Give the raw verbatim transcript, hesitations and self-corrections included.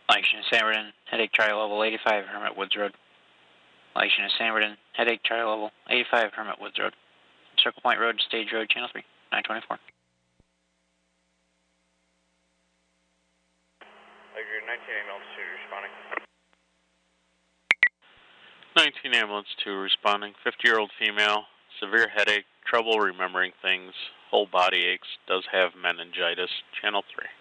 Location is Sanverden, headache Charlie level eighty-five, Hermit Woods Road. Location is Sanverden, headache Charlie level eighty-five, Hermit Woods Road. Circle Point Road, Stage Road, Channel three, nine twenty-four. nineteen ambulance two responding. nineteen ambulance two responding. fifty-year-old female, severe headache, trouble remembering things, whole body aches, does have meningitis. Channel three.